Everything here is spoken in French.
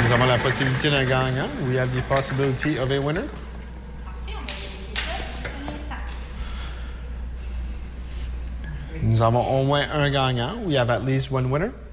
Nous avons la possibilité d'un gagnant. We have the possibility of a winner. Nous avons au moins un gagnant. We have at least one winner.